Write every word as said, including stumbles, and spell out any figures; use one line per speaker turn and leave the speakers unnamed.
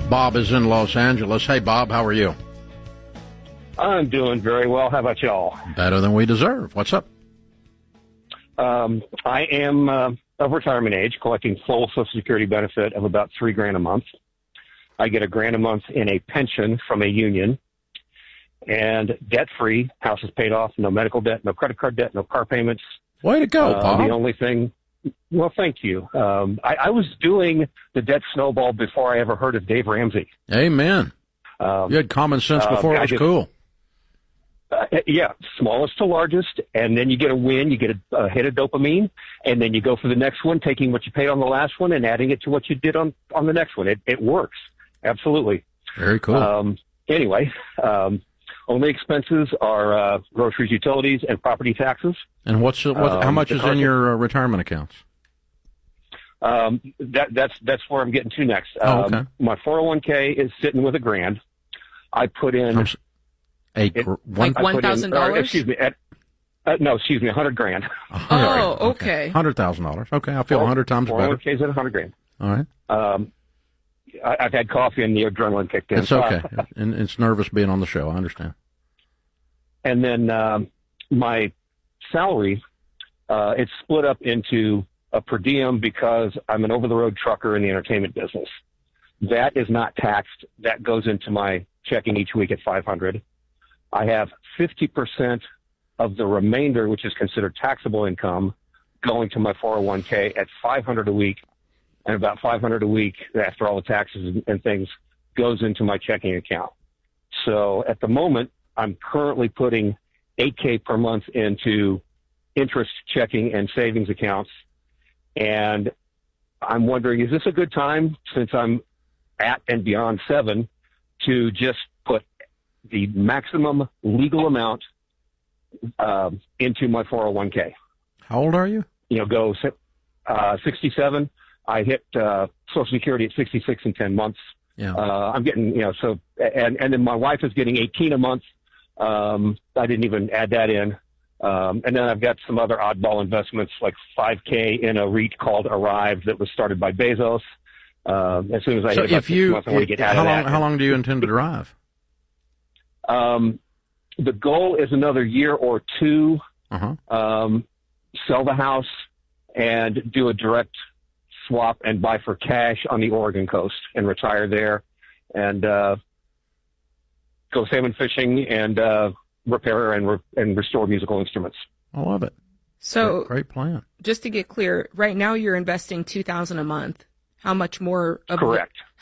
Bob is in Los Angeles. Hey, Bob, how are you?
I'm doing very well. How about y'all?
Better than we deserve. What's up?
Um, I am uh, of retirement age, collecting full Social Security benefit of about three grand a month. I get a grand a month in a pension from a union, and debt-free. House is paid off. No medical debt, no credit card debt, no car payments.
Way to go,
uh,
Bob.
The only thing. Well, thank you. Um, I, I was doing the debt snowball before I ever heard of Dave Ramsey.
Amen.
Um,
You had common sense before
uh,
it was
just,
cool.
Uh, yeah, smallest to largest, and then you get a win, you get a, a hit of dopamine, and then you go for the next one, taking what you paid on the last one and adding it to what you did on, on the next one. It, it works. Absolutely.
Very cool.
Um, anyway, um, only expenses are uh, groceries, utilities, and property taxes.
And what's what,
um,
how much is in your uh, retirement accounts?
Um, that, that's that's where I'm getting to next.
Oh, okay.
Um, my four oh one k is sitting with a grand. I put in
I'm, a gr-
it,
one
like one thousand dollars.
Excuse me. At, uh, no, excuse me, a hundred grand.
Oh, okay.
Hundred thousand dollars. Okay, I feel a hundred times
four oh one
better.
k is at a hundred grand.
All right.
Um, I, I've had coffee and the adrenaline kicked in.
It's okay. and it's nervous being on the show. I understand.
And then um, my salary, uh, it's split up into a per diem because I'm an over-the-road trucker in the entertainment business. That is not taxed. That goes into my checking each week at five hundred dollars. I have fifty percent of the remainder, which is considered taxable income, going to my four oh one k at five hundred dollars a week, and about five hundred dollars a week after all the taxes and things goes into my checking account. So at the moment, I'm currently putting eight K per month into interest checking and savings accounts. And I'm wondering, is this a good time, since I'm at and beyond seven, to just put the maximum legal amount uh, into my four oh one k?
How old are you?
You know, go uh, sixty-seven. I hit uh, Social Security at sixty-six in ten months.
Yeah.
Uh, I'm getting, you know, so, and, and then my wife is getting eighteen a month. Um, I didn't even add that in. Um, and then I've got some other oddball investments, like five K in a REIT called Arrive that was started by Bezos. Uh, as soon as I
so
hit about
if you,
months, I want to get out
how
of
long,
that.
how long do you intend to drive?
Um, the goal is another year or two,
Uh-huh.
um, sell the house and do a direct swap and buy for cash on the Oregon coast and retire there and, uh, go salmon fishing and, uh, repair and, re- and restore musical instruments.
I love it.
So
Great, great plan.
just to get clear, right now you're investing two thousand dollars a month. How much more? Of
Correct.